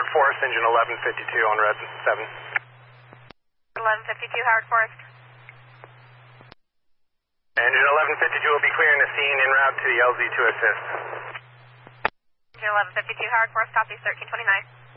Howard Forest, engine 1152 on red 7. 1152 Howard Forest. Engine 1152 will be clearing the scene en route to the LZ to assist. Engine 1152 Howard Forest, copy 1329.